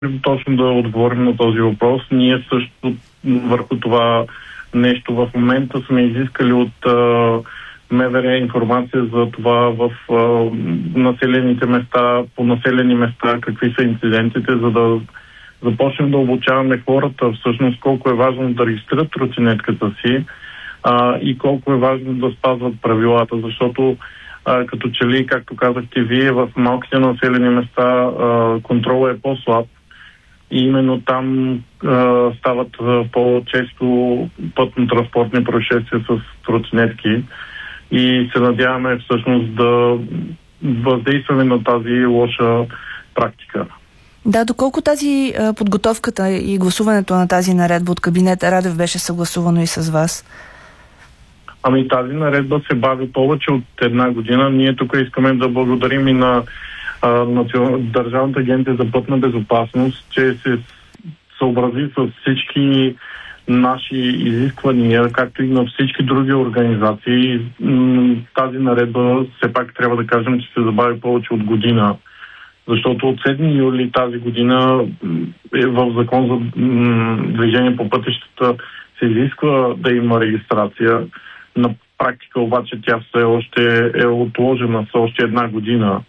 точно да отговорим на този въпрос. Ние също върху това нещо в момента сме изискали от МВР информация за това в населените места, по населени места, какви са инцидентите, за да започнем да обучаваме хората всъщност колко е важно да регистрират тротинетката си и колко е важно да спазват правилата, защото като че ли, както казахте вие, в малките населени места контролът е по-слаб и именно там стават по-често пътно-транспортни происшествия с тротинетки и се надяваме всъщност да въздействаме на тази лоша практика. Да, доколко тази подготовката и гласуването на тази наредба от кабинета Радев беше съгласувано и с вас? Ами тази наредба се бави повече от една година. Ние тук искаме да благодарим и на Държавната агенция за пътна безопасност, че се съобрази с всички наши изисквания, както и на всички други организации. Тази наредба, все пак трябва да кажем, че се забави повече от година. Защото от 7 юли тази година в Закон за движение по пътищата се изисква да има регистрация. На практика обаче тя все още е отложена с още една година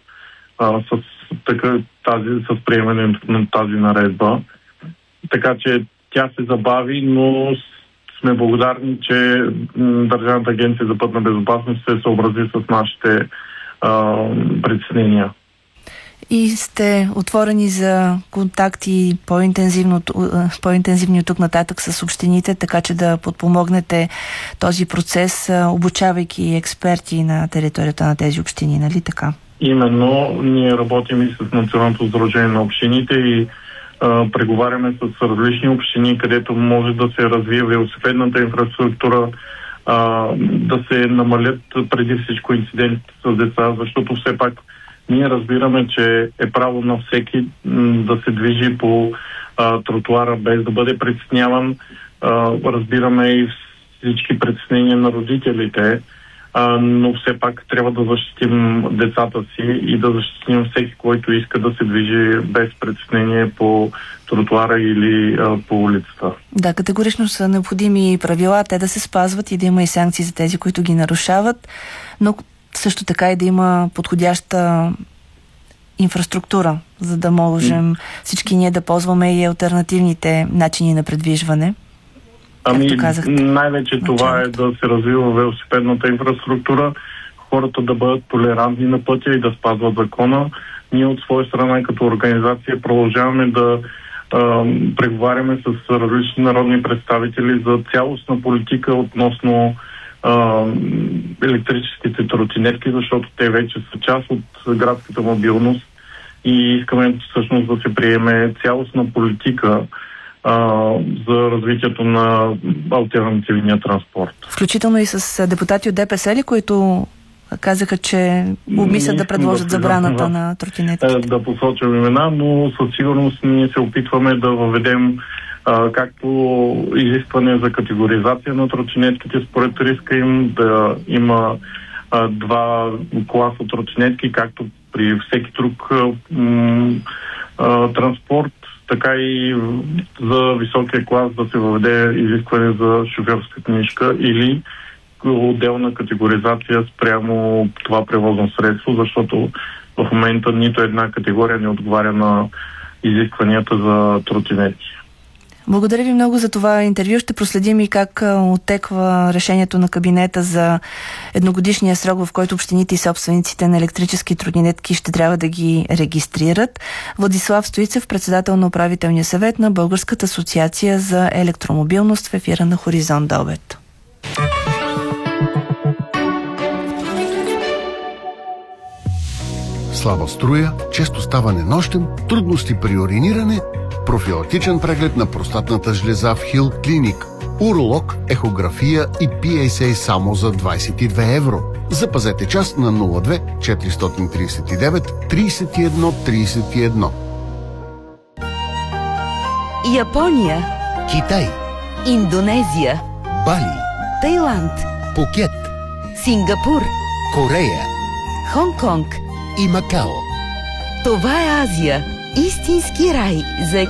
с приемането на тази наредба. Така че тя се забави, но сме благодарни, че Държавната агенция за пътна безопасност се съобрази с нашите притеснения. И сте отворени за контакти по-интензивни от тук нататък с общините, така че да подпомогнете този процес, обучавайки експерти на територията на тези общини, нали така? Именно, ние работим и с Националното сдружение на общините и преговаряме с различни общини, където може да се развие велосипедната инфраструктура, да се намалят преди всичко инцидентите с деца, защото все пак ние разбираме, че е право на всеки да се движи по тротуара без да бъде притесняван. Разбираме и всички притеснения на родителите, но все пак трябва да защитим децата си и да защитим всеки, който иска да се движи без притеснение по тротуара или по улицата. Да, категорично са необходими правила, те да се спазват и да има и санкции за тези, които ги нарушават, но също така и да има подходяща инфраструктура, за да можем всички ние да ползваме и алтернативните начини на предвижване. Най-вече това е да се развива велосипедната инфраструктура, хората да бъдат толерантни на пътя и да спазват закона. Ние от своя страна като организация продължаваме да преговаряме с различни народни представители за цялостна политика относно електрическите тротинетки, защото те вече са част от градската мобилност и искаме всъщност да се приеме цялостна политика за развитието на алтернативния транспорт. Включително и с депутати от ДПС ли, които казаха, че обмислят да предложат забраната на тротинетките? Да посочвам имена, но със сигурност ние се опитваме да въведем както изискване за категоризация на тротинетките според риска им, да има два класа тротинетки, както при всеки друг транспорт, така и за високия клас да се въведе изискване за шофьорска книжка или отделна категоризация спрямо това превозно средство, защото в момента нито една категория не отговаря на изискванията за тротинетки. Благодаря ви много за това интервю. Ще проследим и как оттеква решението на кабинета за едногодишния срок, в който общините и собствениците на електрически тротинетки ще трябва да ги регистрират. Владислав Стоицев, председател на управителния съвет на Българската асоциация за електромобилност, в ефира на Хоризонт до обед. Слаба струя, често ставане нощем, трудности при уриниране, профилактичен преглед на простатната жлеза в Хил Клиник, уролог, ехография и PSA само за 22 евро. Запазете час на 02 439 31 31. Япония, Китай, Индонезия, Бали, Тайланд, Пукет, Сингапур, Корея Хонг-Конг и Макао. Това е Азия. Истински рай за